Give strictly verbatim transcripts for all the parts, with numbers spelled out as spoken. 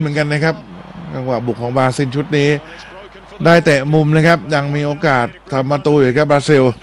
เหมือนกันนะครับจังหวะบุกของบราซิลชุดนี้ได้เตะมุมนะครับยังมีโอกาสทำประตูอยู่ครับบราซิล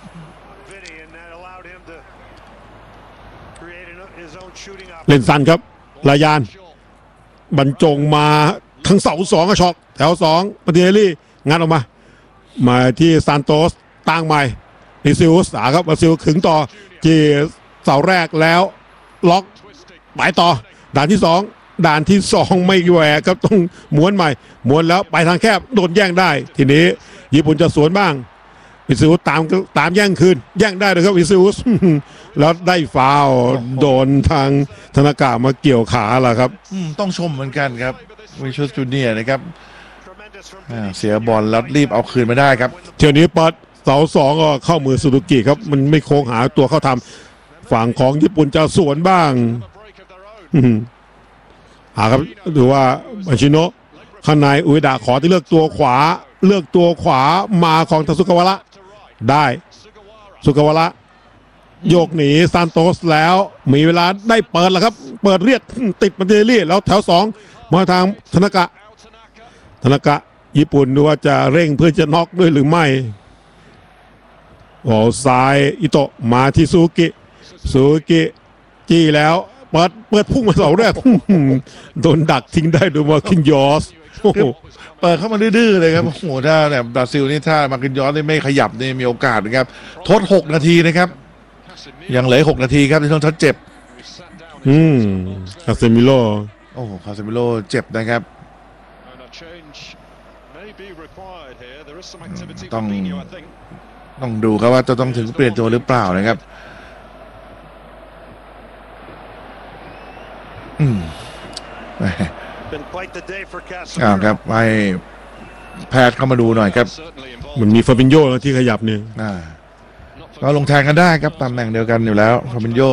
เล่นสั้นครับลายานบรรจงมาทั้งเสาสองกระชอกแถวสองปาติเนลี่งัดออกมามาที่ซานโตสตั้งใหม่นิซิอุสาครับบราซิลขึงต่อที่เสาแรกแล้วล็อกไปต่อด่านที่สองด่านที่สองไม่แหวกครับต้องม้วนใหม่ม้วนแล้วไปทางแคบโดนแย่งได้ทีนี้ญี่ปุ่นจะสวนบ้างวิซิอุสตามตามแย่งคืนแย่งได้เลยครับวิซิอุสแล้วได้ฟาวโดนทางธนากะมาเกี่ยวขาล่ะครับต้องชมเหมือนกันครับวิชุสจูเนียร์นะครับเสียบอลแล้วรีบเอาคืนมาได้ครับเที่ยวนี้ปัดเสาสองก็เข้ามือซูซูกิครับมันไม่โค้งหาตัวเข้าทำฝั่งของญี่ปุ่นจะสวนบ้างหาครับดูว่าบัชิโนะข้างในอุยดะขอที่เลือกตัวขวาเลือกตัวขวามาของทาสุกาวะระได้สุกาวะระโยกหนีซานโตสแล้วมีเวลาได้เปิดแล้วครับเปิดเรียดติดมาเดลี่แล้วแถวสองมาทางธนากะธนากะญี่ปุ่นดูว่าจะเร่งเพื่อจะน็อกด้วยหรือไม่โอ้ซ้ายอิโตะมาที่ซูกิซูกิจี้แล้วเปิดเปิดพุ่งมาเสาแรกโดนดักทิ้งได้โดยมาคินยอสเปิดเข้ามาดื้อๆเลยครับโอ้โหถ้าแบบบราซิลนี่ถ้ามาคินยอสไม่ขยับนี่มีโอกาสนะครับทดหกนาทีนะครับยังเหลือหกนาทีครับที่ต้องทดเจ็บอืมคาเซมิโลโอ้โหคาเซมิโลเจ็บนะครับต้องต้องดูครับว่าจะต้องถึงเปลี่ยนตัวหรือเปล่านะครับอืมอ่าครับให้แพทย์เข้ามาดูหน่อยครับมันมีฟาบินโญที่ขยับเนี่ยอ่าก็ลงแทงกันได้ครับตำแหน่งเดียวกันอยู่แล้วฟาบินโญ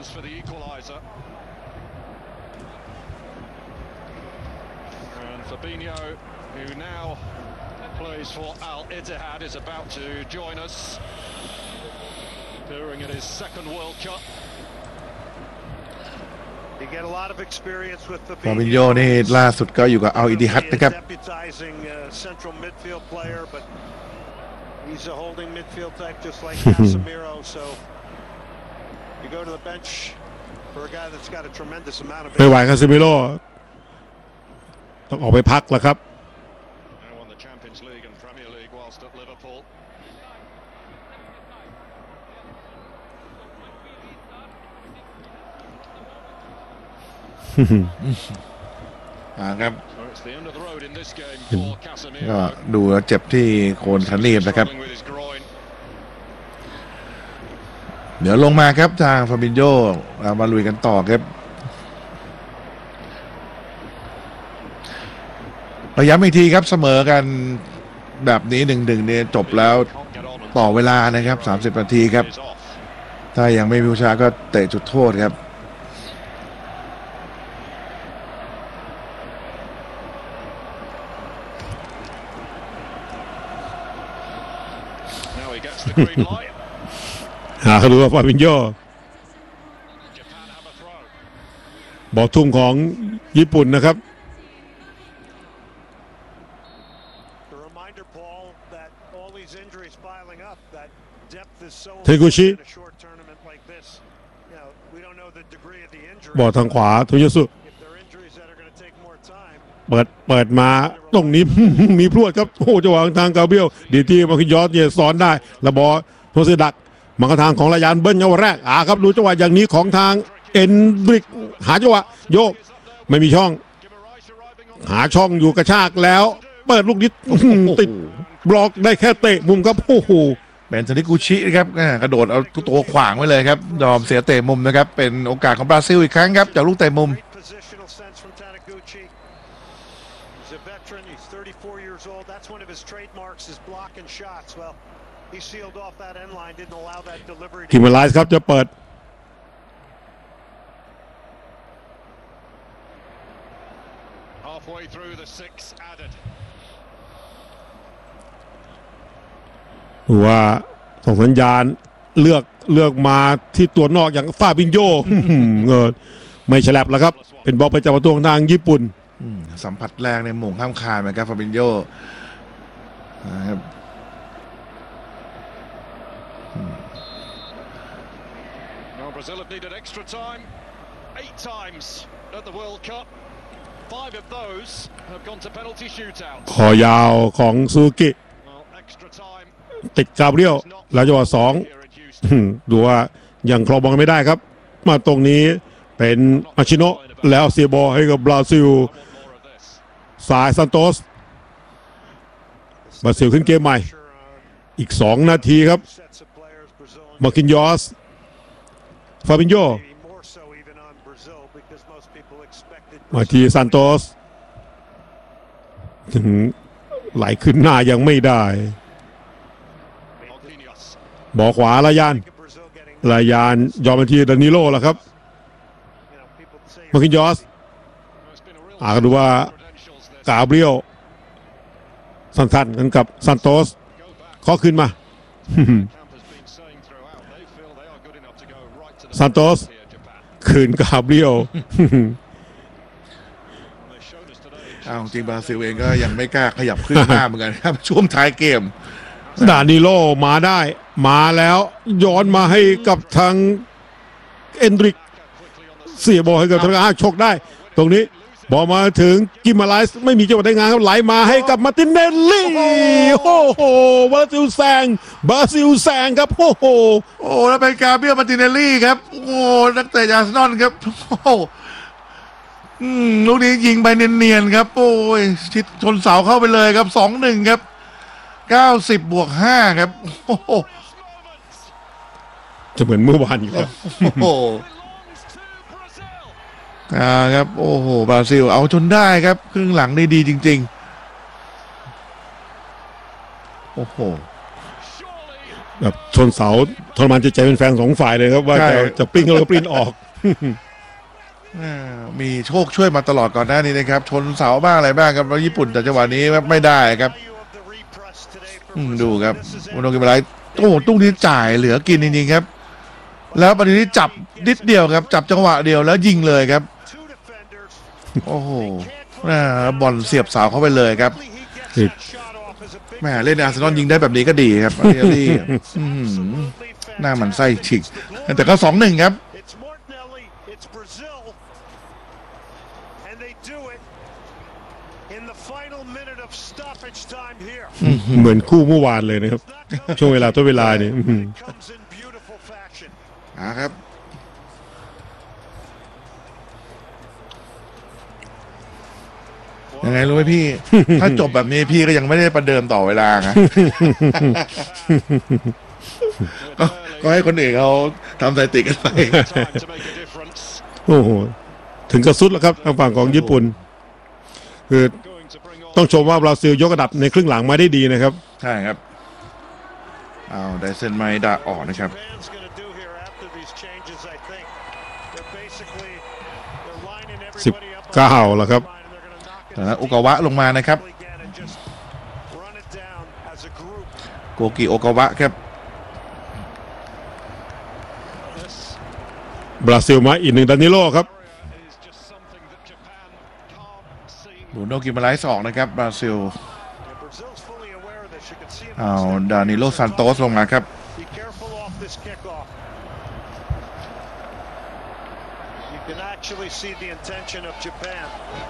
ฟาบินโญนี่ล่าสุดก็อยู่กับอัลอิติฮัดนะครับ He's a holding midfield type just like Casemiro, so you go to the bench for a guy that's got a tremendous amount of ไม่ไหวคาเซมิโร่ต้องออกไปพักแล้วครับอ่าครับก็ดูแล้วเจ็บที่โคนขาหนีบนะครับเดี๋ยวลงมาครับทางฟาบินโญมาลุยกันต่อครับย้ำอีกทีครับเสมอกันแบบนี้หนึ่งหนึ่งเนี่ยจบแล้วต่อเวลานะครับสามสิบนาทีครับถ้ายังไม่มีผู้ชาก็เตะจุดโทษครับหาเขาดูว่าฟาบินโญบอลทุ่มของญี่ปุ่นนะครับเทกุชิบอลทางขวาทุยสุเปิดเปิดมาตรงนี้มีพรวดครับโอ้จังหวะทางกาเบียลดีที่มาคิยอสเนี่ยสอนได้ระบอโทเซดักมาทางของลายานเบิ้ลจังหวะแรกอ่าครับดูจังหวะอย่างนี้ของทางเอ็นบริกหาจังหวะโยกไม่มีช่องหาช่องอยู่กระชากแล้วเปิดลูกนิดติดบล็อกได้แค่เตะมุมครับโอ้โหเป็นซานิกุชิครับกระโดดเอาตัวขวางไว้เลยครับยอมเสียเตะมุมนะครับเป็นโอกาสของบราซิลอีกครั้งครับจากลูกเตะมุมคิมเบอร์ไลส์ครับจะเปิดว่าส่งสัญญาณเลือกเลือกมาที่ตัวนอกอย่างฟาบินโญเงินไม่ฉลับแล้วครับเป็นบอลไปจากประตูทางญี่ปุ่นอืมสัมผัสแรกในหม่งข้ามคานนะครับฟาบินโญนะครับ Well, Brazil have needed extra time eight times at the World Cup. Five of those have gone to penalty shootouts. ขอยาวของซูกิ Well, extra time ติดกาเบรียลแล้วจังหวะสอง here at Houston. ดูว่ายังครองบอลไม่ได้ครับ มาตรงนี้เป็นมาชิโนะแล้วเสียบอลให้กับบราซิล I want more of this. สายซานโตสบราซิลขึ้นเกมใหม่ อีกสองนาทีครับ Sets of players, Brazil มาคินยอสฟาบินโญ maybe more so even on Brazil because most people expected มาที่ซานโตสถึงไหลขึ้นหน้ายังไม่ได้ Marquinhos. บอลขวาลายาน Brazil getting ลายานยอมไปที่ดานิโลแล้วครับ you know people say มาคินยอส Well, it's been a real อ่าก็ดูว่า credentials this. กาเบรียลสั้นๆกันกับซานโตส Go back. ขอขึ้นมา Camp has been saying throughout they feel they are good enough to go right to the Santos. here, Japan. คืนกาเบรียล And they've shown us today. เอาจริงบราซิลเองก็ยังไม่กล้าขยับขึ้นหน้าเหมือนกันครับ ช่วงท้ายเกมดานิโลมาได้มาแล้วย้อนมาให้กับทางเอนดริก เสียบอลให้กับทางอาร์ชกได้ ตรงนี้บอลมาถึงกิมมาไลส์ไม่มีจังหวะได้งานครับไหลมาให้กับมาร์ตินเนลลี่โอ้โหบราซิลแซงบราซิลแซงครับโอ้โหโอ้แล้วเป็นกาเบรียลมาร์ติเนลลี่ครับ โอ้นักเตะอาร์เซนอลครับโอ้อืมลูกนี้ยิงไปเนียนๆครับ โอ้ยชิดชนเสาเข้าไปเลยครับ สองหนึ่ง ครับ เก้าสิบบวกห้าครับ โอ้โหจะเหมือนเมื่อวานอีกแล้วโอ้โห Belongs to Brazil. อ่าครับ โอ้โห บราซิลเอาจนได้ครับ ครึ่งหลังได้ดีจริง ๆ โอ้โห Surely แบบชนเสาทรมานจิตใจเป็นแฟนสองฝ่ายเลยครับว่าใช่จะจะปิ้งแล้วก็ปริ้นออกอ่ามีโชคช่วยมาตลอดก่อนหน้านี้นะครับ ชนเสาบ้างอะไรบ้างครับแล้วญี่ปุ่นแต่จังหวะนี้ไม่ได้ครับ value of the repress today for อืม Brazil. ดูครับ This is it. อุนโนกิมาไลโอ้ตุ้งนี้จ่ายเหลือกินจริงๆครับ แล้วประเด็นนี้จับนิดเดียวครับ จับจังหวะเดียวแล้วยิงเลยครับ Two defenders. โอ้โหอ่าบอลเสียบเสาเข้าไปเลยครับ He gets that shot off as a big แม่เล่นอาร์เซนอลยิงได้แบบนี้ก็ดีครับอาร์เซนอลนี่อื้อหือ absolutely หน้าหมันไส้ fantastic. ฉิก แต่ก็สองหนึ่งครับ It's Martinelli, it's Brazil, and they do it in the final minute of stoppage time here. เหมือนคู่เมื่อวานเลยนะครับ ช่วงเวลาตัวเวลาเนี่ยอื้อหือ It comes in beautiful fashion. อ่าครับ ยังไงรู้ไหมพี่ ถ้าจบแบบนี้พี่ก็ยังไม่ได้ประเดิมต่อเวลานะ ก็ก็ให้คนอื่นเขาทำสถิติกันไป time to make a difference. โอ้โหถึงกระสุดแล้วครับทางฝั่งของญี่ปุ่น คือ Going to bring on ต้องชมว่าบราซิลยกระดับในครึ่งหลังมาได้ดีนะครับใช่ครับ เอาได้เส้นไม้ดาออกนะครับ Japan's going to do here after these changes, I think. They're basically they're lining everybody up on สิบเก้าแล้วครับ the line, and they're going to knock it แต่นั้นโอกาวะลงมานะครับ again and just run it down as a group. โกกิโอกาวะครับ this. บราซิลมาอีกหนึ่งดานิโลครับ Is just something that Japan can't see. บูโนกิมาไลส์ออกนะครับบราซิล Yeah, Brazil's fully aware of this. You can see it. เอาดานิโลซานโตสลงมาครับ Be careful off this kickoff. You can actually see the intention of Japan.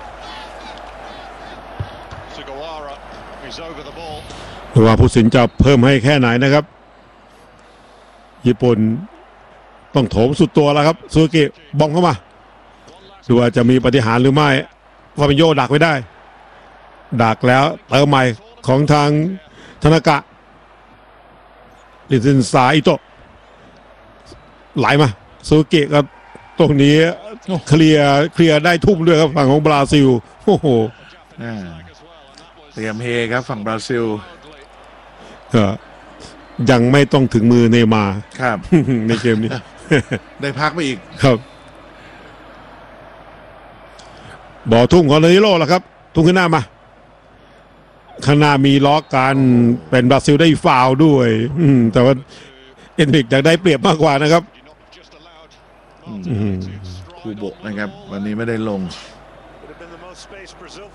Sugawara is over the ball. ดูว่าผู้สินจะเพิ่มให้แค่ไหนนะครับ ญี่ปุ่นต้องโถมสุดตัวแล้วครับซูกิบองเข้ามา ดูว่าจะมีปฏิหารย์หรือไม่ฟาบินโญดักไว้ได้ ดักแล้วเติมใหม่ของทางธนากะลิซินซาอิโตะไหลมาซูกิก็ตรงนี้เคลียร์เคลียร์ได้ทุ่มด้วยครับฝั่งของบราซิลโอ้โหอ่า As well, and that was เตรียมเฮครับฝั่งบราซิล ugly. ก็ยังไม่ต้องถึงมือเนย์มาร์ครับในเกมนี้ได้พักไปอีกครับบอลทุ่มของดานิโลแล้วครับ ทุ่มขึ้นหน้ามาข้างหน้ามีล็อกกันเป็นบราซิลได้ฟาวล์ด้วย อืมแต่ว่าเอ็นริกอยากได้เปรียบมากกว่านะครับ You're not just allowed อืม Martinelli to คู stride โบะ on นะครับ the วัน ball. นี้ไม่ได้ลง Would have been the most of space Brazil